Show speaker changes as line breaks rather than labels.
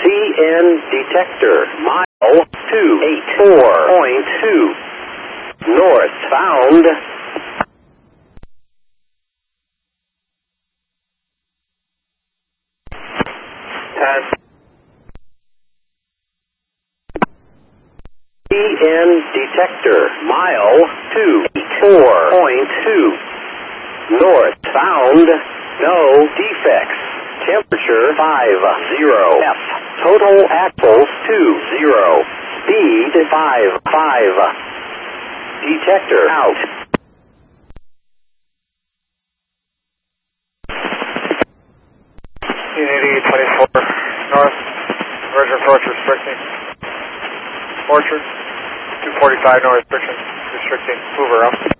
CN detector, mile 284.2. Northbound. CN detector, mile 284.2. Northbound, no defects. Temperature 50 F. Total axles 20. Speed 55. Detector out.
Unity 24 North, Virgin Approach restricting. Orchard, 245 North restriction, restricting. Hoover up.